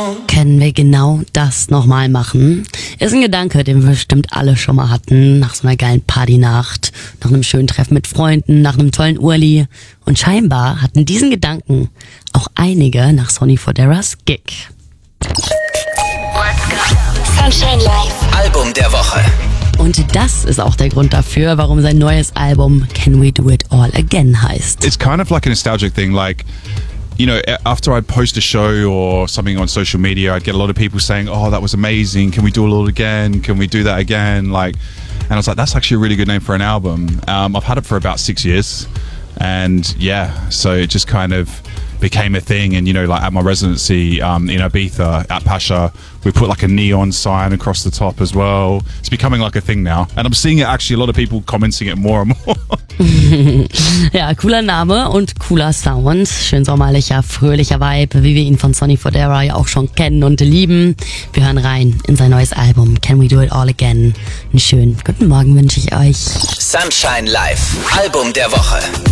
Können wir genau das nochmal machen? Ist ein Gedanke, den wir bestimmt alle schon mal hatten. Nach so einer geilen Partynacht, nach einem schönen Treffen mit Freunden, nach einem tollen Urli. Und scheinbar hatten diesen Gedanken auch einige nach Sonny Foderas Gig. Sunshine Live. Album der Woche. Und das ist auch der Grund dafür, warum sein neues Album Can We Do It All Again heißt. It's kind of like a nostalgic thing, like, you know, after I'd post a show or something on social media, I'd get a lot of people saying, oh, that was amazing, can we do it all again, can we do that again, like, and I was like, that's actually a really good name for an album. I've had it for about 6 years, and yeah, so it just kind of became a thing. And you know, like at my residency in Ibiza at Pasha, we put like a neon sign across the top as well. It's becoming like a thing now, and I'm seeing it actually, a lot of people commenting it more and more. Ja, cooler Name und cooler Sound. Schön sommerlicher, fröhlicher Vibe, wie wir ihn von Sonny Fodera ja auch schon kennen und lieben. Wir hören rein in sein neues Album Can We Do It All Again. Einen schönen guten Morgen wünsche ich euch. Sunshine Live. Album der Woche.